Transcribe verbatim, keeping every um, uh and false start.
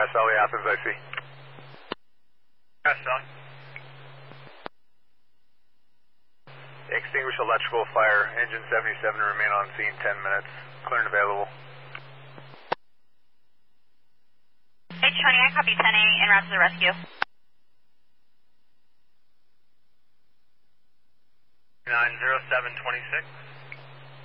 S L E Athens, I see. S L. Extinguish electrical fire, engine seventy-seven, remain on scene ten minutes. Clear and available. H twenty, I copy ten A en route to the rescue. nine zero seven twenty-six.